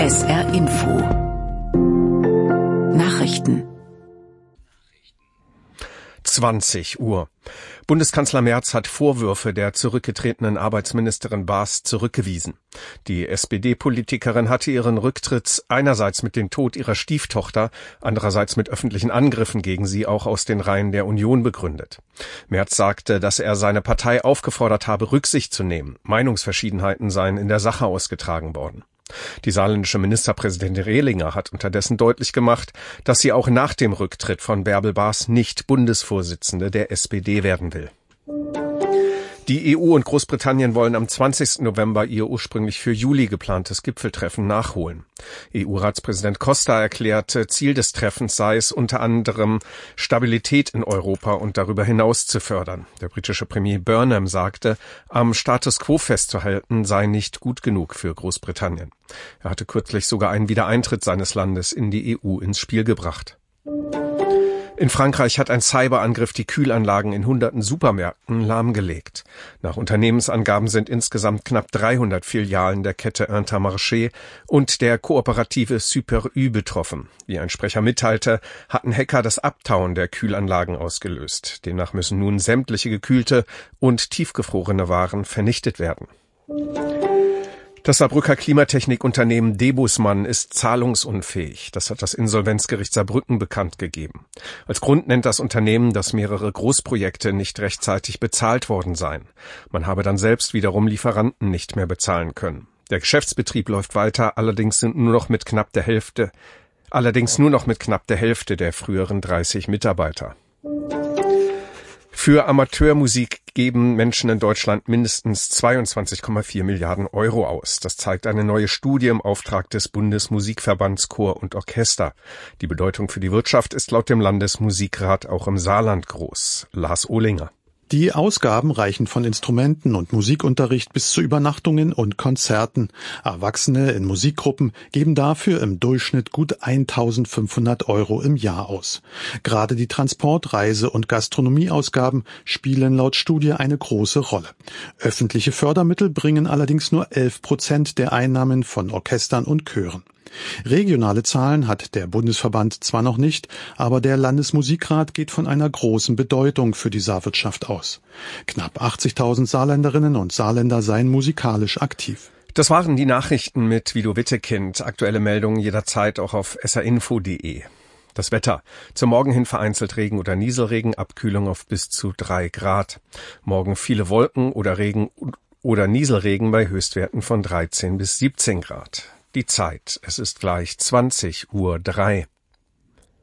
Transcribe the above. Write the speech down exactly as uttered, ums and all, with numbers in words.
S R Info Nachrichten zwanzig Uhr. Bundeskanzler Merz hat Vorwürfe der zurückgetretenen Arbeitsministerin Baas zurückgewiesen. Die S P D-Politikerin hatte ihren Rücktritt einerseits mit dem Tod ihrer Stieftochter, andererseits mit öffentlichen Angriffen gegen sie auch aus den Reihen der Union begründet. Merz sagte, dass er seine Partei aufgefordert habe, Rücksicht zu nehmen. Meinungsverschiedenheiten seien in der Sache ausgetragen worden. Die saarländische Ministerpräsidentin Rehlinger hat unterdessen deutlich gemacht, dass sie auch nach dem Rücktritt von Bärbel Baas nicht Bundesvorsitzende der S P D werden will. Die E U und Großbritannien wollen am zwanzigsten November ihr ursprünglich für Juli geplantes Gipfeltreffen nachholen. E U-Ratspräsident Costa erklärte, Ziel des Treffens sei es unter anderem, Stabilität in Europa und darüber hinaus zu fördern. Der britische Premier Burnham sagte, am Status quo festzuhalten sei nicht gut genug für Großbritannien. Er hatte kürzlich sogar einen Wiedereintritt seines Landes in die E U ins Spiel gebracht. In Frankreich hat ein Cyberangriff die Kühlanlagen in hunderten Supermärkten lahmgelegt. Nach Unternehmensangaben sind insgesamt knapp dreihundert Filialen der Kette Intermarché und der Kooperative Super U betroffen. Wie ein Sprecher mitteilte, hatten Hacker das Abtauen der Kühlanlagen ausgelöst. Demnach müssen nun sämtliche gekühlte und tiefgefrorene Waren vernichtet werden. Das Saarbrücker Klimatechnikunternehmen Debusmann ist zahlungsunfähig. Das hat das Insolvenzgericht Saarbrücken bekannt gegeben. Als Grund nennt das Unternehmen, dass mehrere Großprojekte nicht rechtzeitig bezahlt worden seien. Man habe dann selbst wiederum Lieferanten nicht mehr bezahlen können. Der Geschäftsbetrieb läuft weiter, allerdings sind nur noch mit knapp der Hälfte, allerdings nur noch mit knapp der Hälfte der früheren dreißig Mitarbeiter. Für Amateurmusik geben Menschen in Deutschland mindestens zweiundzwanzig Komma vier Milliarden Euro aus. Das zeigt eine neue Studie im Auftrag des Bundesmusikverbands Chor und Orchester. Die Bedeutung für die Wirtschaft ist laut dem Landesmusikrat auch im Saarland groß. Lars Ohlinger. Die Ausgaben reichen von Instrumenten und Musikunterricht bis zu Übernachtungen und Konzerten. Erwachsene in Musikgruppen geben dafür im Durchschnitt gut eintausendfünfhundert Euro im Jahr aus. Gerade die Transport-, Reise- und Gastronomieausgaben spielen laut Studie eine große Rolle. Öffentliche Fördermittel bringen allerdings nur elf Prozent der Einnahmen von Orchestern und Chören. Regionale Zahlen hat der Bundesverband zwar noch nicht, aber der Landesmusikrat geht von einer großen Bedeutung für die Saarwirtschaft aus. Knapp achtzigtausend Saarländerinnen und Saarländer seien musikalisch aktiv. Das waren die Nachrichten mit Guido Wittekind. Aktuelle Meldungen jederzeit auch auf s r info punkt d e. Das Wetter. Zum Morgen hin vereinzelt Regen oder Nieselregen, Abkühlung auf bis zu drei Grad. Morgen viele Wolken oder Regen oder Nieselregen bei Höchstwerten von dreizehn bis siebzehn Grad. Die Zeit, es ist gleich zwanzig Uhr drei.